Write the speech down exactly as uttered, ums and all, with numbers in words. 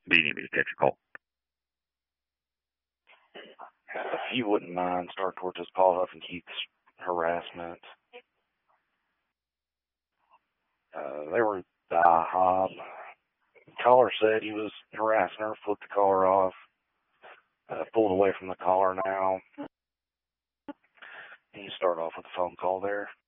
Do you need me to catch a call? If you wouldn't mind, start towards this Paul Huff and Keith's harassment. Uh, they were the IHOP. The caller said he was harassing her, flipped the caller off, uh, pulled away from the caller now. Can you start off with the phone call there?